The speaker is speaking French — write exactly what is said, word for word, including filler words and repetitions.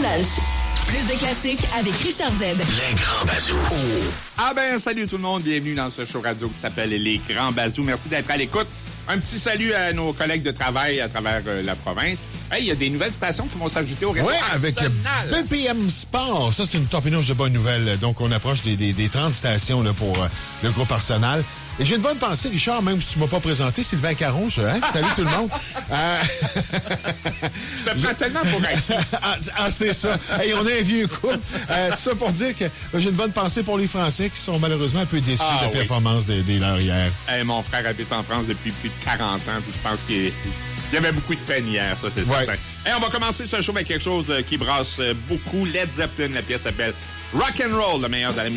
Lunch. Plus de classiques avec Richard Z. Les Grands Bazous. Oh. Ah ben, salut tout le monde. Bienvenue dans ce show radio qui s'appelle Les Grands Bazous. Merci d'être à l'écoute. Un petit salut à nos collègues de travail à travers euh, la province. Hey, il y a des nouvelles stations qui vont s'ajouter au réseau Oui, avec Arsenal. B P M Sport. Ça, c'est une torpédouche de bonnes nouvelles. Donc, on approche des, des, des trente stations là, pour euh, le groupe Arsenal. Et j'ai une bonne pensée, Richard, même si tu m'as pas présenté, Sylvain Caron. Je, hein? Salut tout le monde. Euh... Je te prends tellement pour acquis. ah, ah, c'est ça. Hey, on est un vieux couple. Euh, tout ça pour dire que euh, j'ai une bonne pensée pour les Français qui sont malheureusement un peu déçus Ah, de la oui. performance des, des leurs hier. Hey, mon frère habite en France depuis plus de quarante ans, puis je pense qu'il il y avait beaucoup de peine hier, ça, c'est Ouais. certain. Hey, on va commencer ce show avec quelque chose qui brasse beaucoup. Led Zeppelin, la pièce s'appelle Rock and Roll, le meilleur de la musique.